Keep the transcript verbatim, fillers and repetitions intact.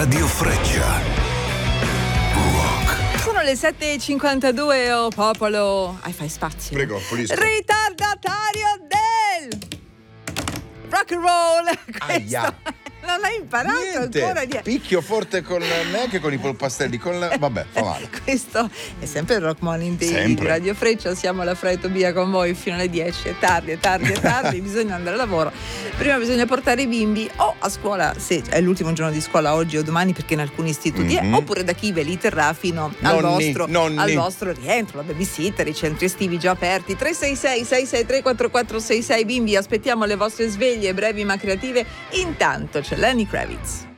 Radio Freccia. Rock. Sono le sette e cinquantadue, oh popolo. Ai, fai spazio. Prego, pulisco. Ritardatario del rock and roll. Aia. Non hai imparato Niente. ancora di... Picchio forte con neanche con i polpastelli, con la... vabbè, fa male. Questo è sempre il Rock Morning di, Sempre. di Radio Freccia. Siamo alla Fra e Tobia con voi fino alle dieci. È tardi, è tardi, è tardi. Bisogna andare a lavoro. Prima bisogna portare i bimbi o a scuola, se è l'ultimo giorno di scuola oggi o domani, perché in alcuni istituti Mhm. è, oppure da chi ve li terrà fino al Nonni, vostro, nonni. al vostro rientro, la babysitter, i centri estivi già aperti. Tre sei sei sei sei tre quattro quattro sei sei bimbi, aspettiamo le vostre sveglie brevi ma creative. Intanto c'è Lenny Kravitz.